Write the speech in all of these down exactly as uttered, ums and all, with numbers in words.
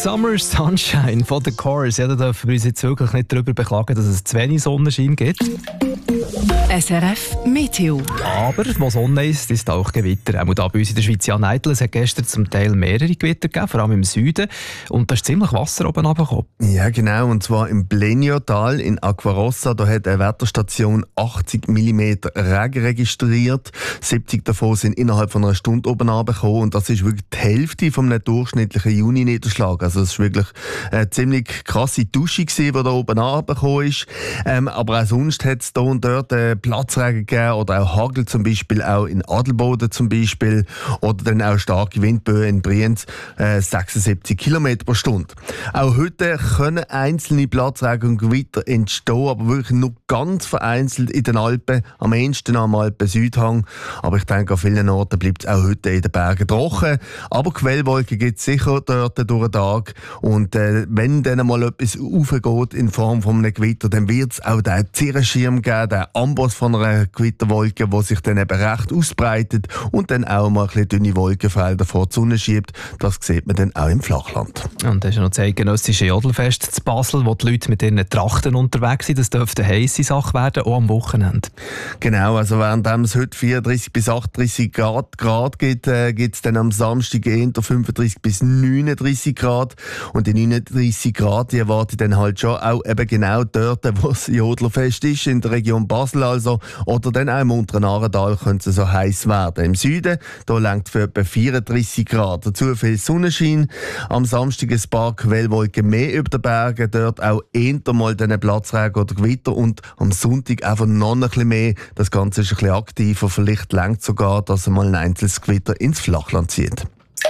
Summer Sunshine von The Chorus. Ja, da dürfen wir uns jetzt wirklich nicht darüber beklagen, dass es zu wenig Sonnenschein gibt. S R F Meteo. Aber wo Sonne ist, ist auch Gewitter. Auch da bei uns in der Schweiz, Jan Eitel, es hat gestern zum Teil mehrere Gewitter gegeben, vor allem im Süden. Und da ist ziemlich Wasser oben runtergekommen. Ja, genau. Und zwar im Bleniotal in Aquarossa. Da hat eine Wetterstation achtzig Millimeter Regen registriert. siebzig davon sind innerhalb von einer Stunde oben runtergekommen. Und das ist wirklich die Hälfte vom durchschnittlichen Juni-Niederschlag. Also es war wirklich eine ziemlich krasse Dusche, die da oben runtergekommen ist. Ähm, aber auch sonst hat es da und dort äh, Platzregen gegeben oder auch Hagel, zum Beispiel auch in Adelboden zum Beispiel, oder dann auch starke Windböen in Brienz, äh, sechsundsiebzig Kilometer pro Stunde. Auch heute können einzelne Platzregen und Gewitter entstehen, aber wirklich nur ganz vereinzelt in den Alpen, am ehesten am Alpen-Südhang. Aber ich denke, an vielen Orten bleibt es auch heute in den Bergen trocken. Aber Quellwolken gibt es sicher dort durch den Tag. Und äh, wenn dann mal etwas aufgeht in Form von einem Gewitter, dann wird es auch den Zirrenschirm geben, den Amboss von einer Gewitterwolke, die sich dann eben recht ausbreitet und dann auch mal ein bisschen dünne Wolkenfelder vor die Sonne schiebt. Das sieht man dann auch im Flachland. Und das ist noch das eidgenössische Jodelfest zu Basel, wo die Leute mit ihren Trachten unterwegs sind. Das dürfte eine heisse Sache werden, auch am Wochenende. Genau, also während es heute vierunddreißig bis achtunddreißig Grad, Grad gibt, äh, gibt es dann am Samstag eher fünfunddreißig bis neununddreißig Grad. Und die neununddreißig Grad, die erwarte ich dann halt schon auch eben genau dort, wo das Jodlerfest ist, in der Region Basel also, oder dann auch im unteren Aargau könnte es so heiß werden. Im Süden, da langt für etwa vierunddreißig Grad. Dazu viel Sonnenschein. Am Samstag ein paar Quellwolken mehr über den Bergen, dort auch eher mal den Platzregen oder Gewitter und am Sonntag einfach noch ein bisschen mehr. Das Ganze ist ein bisschen aktiver, vielleicht langt sogar, dass mal ein einzelnes Gewitter ins Flachland zieht.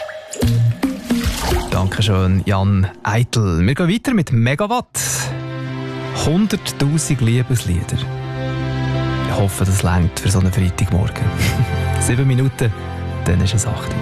Dankeschön, Jan Eitel. Wir gehen weiter mit Megawatt. hunderttausend Liebeslieder. Ich hoffe, das reicht für so einen Freitagmorgen. Sieben Minuten, dann ist es acht.